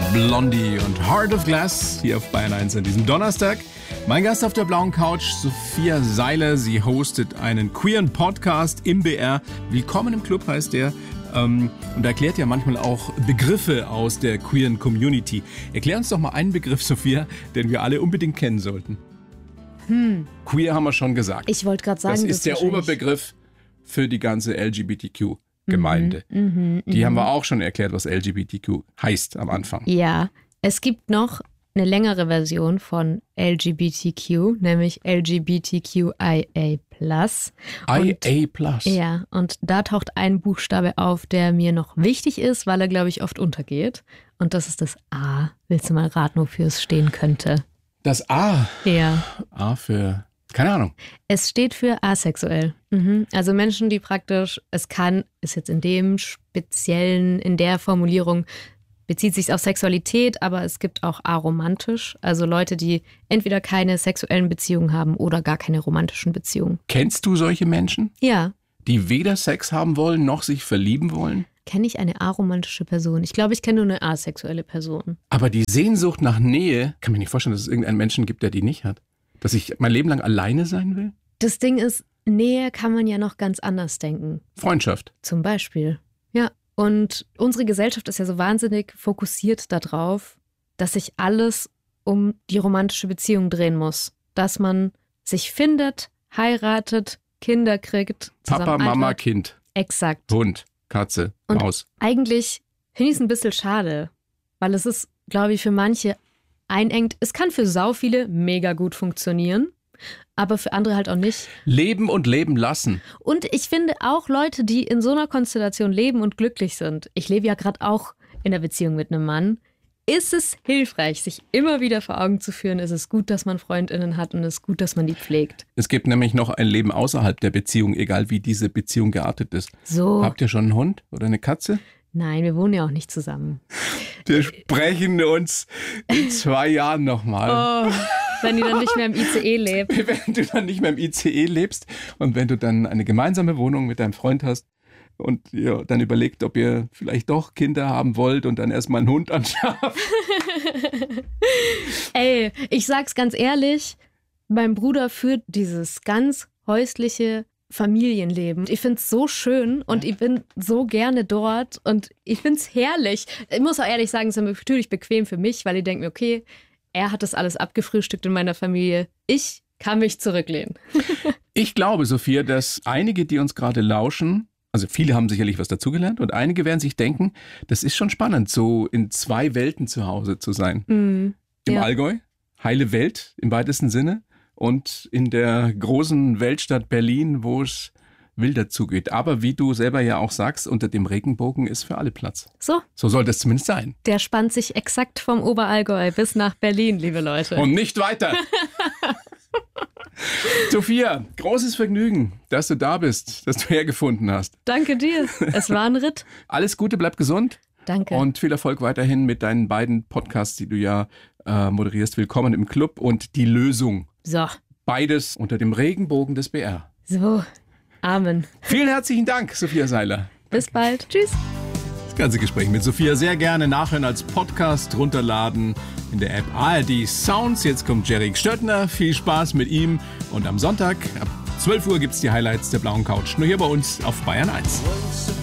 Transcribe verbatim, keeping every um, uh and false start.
Blondie und Heart of Glass hier auf Bayern eins an diesem Donnerstag. Mein Gast auf der blauen Couch, Sophia Seiler. Sie hostet einen queeren Podcast im B R. Willkommen im Club heißt der. Ähm, und erklärt ja manchmal auch Begriffe aus der queeren Community. Erklär uns doch mal einen Begriff, Sophia, den wir alle unbedingt kennen sollten. Hm. Queer haben wir schon gesagt. Ich wollte gerade sagen, das ist das der Oberbegriff für die ganze L G B T Q-Gemeinde. Mhm, mh, die mh. haben wir auch schon erklärt, was L G B T Q heißt am Anfang. Ja, es gibt noch eine längere Version von L G B T Q, nämlich L G B T Q I A plus. I A plus? Ja, und da taucht ein Buchstabe auf, der mir noch wichtig ist, weil er, glaube ich, oft untergeht. Und das ist das A. Willst du mal raten, wofür es stehen könnte? Das A? Ja. A für, keine Ahnung. Es steht für asexuell. Mhm. Also Menschen, die praktisch, es kann, ist jetzt in dem speziellen, in der Formulierung, bezieht sich auf Sexualität, aber es gibt auch aromantisch. Also Leute, die entweder keine sexuellen Beziehungen haben oder gar keine romantischen Beziehungen. Kennst du solche Menschen? Ja. Die weder Sex haben wollen, noch sich verlieben wollen? Kenne ich eine aromantische Person? Ich glaube, ich kenne nur eine asexuelle Person. Aber die Sehnsucht nach Nähe, kann mir nicht vorstellen, dass es irgendeinen Menschen gibt, der die nicht hat. Dass ich mein Leben lang alleine sein will? Das Ding ist, Nähe kann man ja noch ganz anders denken. Freundschaft. Zum Beispiel. Ja. Und unsere Gesellschaft ist ja so wahnsinnig fokussiert darauf, dass sich alles um die romantische Beziehung drehen muss. Dass man sich findet, heiratet, Kinder kriegt. Papa, Mama, Kind. Exakt. Hund, Katze, und Maus. Eigentlich finde ich es ein bisschen schade, weil es ist, glaube ich, für manche einengt. Es kann für sau viele mega gut funktionieren, aber für andere halt auch nicht. Leben und leben lassen. Und ich finde auch Leute, die in so einer Konstellation leben und glücklich sind. Ich lebe ja gerade auch in einer Beziehung mit einem Mann. Ist es hilfreich, sich immer wieder vor Augen zu führen, ist es gut, dass man FreundInnen hat und es ist gut, dass man die pflegt. Es gibt nämlich noch ein Leben außerhalb der Beziehung, egal wie diese Beziehung geartet ist. So. Habt ihr schon einen Hund oder eine Katze? Nein, wir wohnen ja auch nicht zusammen. Wir sprechen uns in zwei Jahren nochmal. Oh, wenn du dann nicht mehr im I C E lebst. Wenn du dann nicht mehr im I C E lebst und wenn du dann eine gemeinsame Wohnung mit deinem Freund hast und ihr dann überlegt, ob ihr vielleicht doch Kinder haben wollt und dann erstmal einen Hund anschafft. Ey, ich sag's ganz ehrlich, mein Bruder führt dieses ganz häusliche Familienleben. Ich find's so schön und ich bin so gerne dort und ich find's herrlich. Ich muss auch ehrlich sagen, es ist natürlich bequem für mich, weil ich denke mir, okay, er hat das alles abgefrühstückt in meiner Familie. Ich kann mich zurücklehnen. Ich glaube, Sophia, dass einige, die uns gerade lauschen, also viele haben sicherlich was dazugelernt und einige werden sich denken, das ist schon spannend, so in zwei Welten zu Hause zu sein. Mm, Im ja. Allgäu, heile Welt im weitesten Sinne und in der großen Weltstadt Berlin, wo es wilder zugeht. Aber wie du selber ja auch sagst, unter dem Regenbogen ist für alle Platz. So. So sollte es zumindest sein. Der spannt sich exakt vom Oberallgäu bis nach Berlin, liebe Leute. Und nicht weiter. Sophia, großes Vergnügen, dass du da bist, dass du hergefunden hast. Danke dir. Es war ein Ritt. Alles Gute, bleib gesund. Danke. Und viel Erfolg weiterhin mit deinen beiden Podcasts, die du ja äh, moderierst. Willkommen im Club und Die Lösung. So. Beides unter dem Regenbogen des B R. So. Amen. Vielen herzlichen Dank, Sophia Seiler. Bis bald. Tschüss. Das ganze Gespräch mit Sophia sehr gerne nachhören als Podcast, runterladen in der App A R D Sounds. Jetzt kommt Jerry Stöttner. Viel Spaß mit ihm. Und am Sonntag ab zwölf Uhr gibt es die Highlights der blauen Couch. Nur hier bei uns auf Bayern eins.